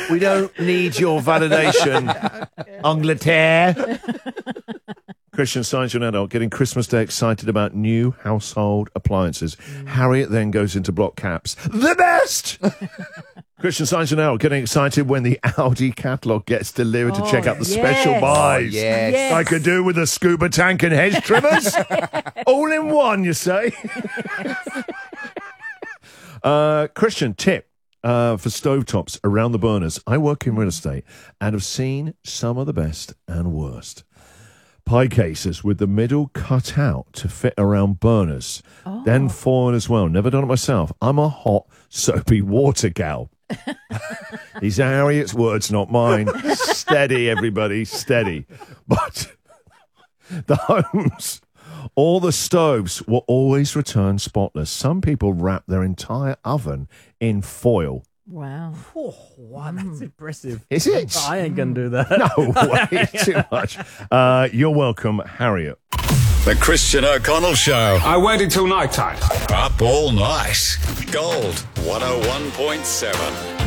We don't need your validation, Angleterre. Christian signs you're an adult, getting Christmas Day excited about new household appliances. Harriet then goes into block caps. The best! Christian signs you're an adult, getting excited when the Audi catalogue gets delivered to check out the special buys. Yes. I could do with a scuba tank and hedge trimmers. All in one, you say? Christian, tip. For stovetops around the burners. I work in real estate and have seen some of the best and worst. Pie cases with the middle cut out to fit around burners. Then foil as well. Never done it myself. I'm a hot, soapy water gal. These are Harriet's words, not mine. Steady, everybody, steady. But the homes, all the stoves will always return spotless. Some people wrap their entire oven in foil. Wow. Oh, wow, that's impressive. Is it? I ain't going to do that. No way, too much. You're welcome, Harriet. The Christian O'Connell Show. I waited till night time. Up all night. Gold 101.7.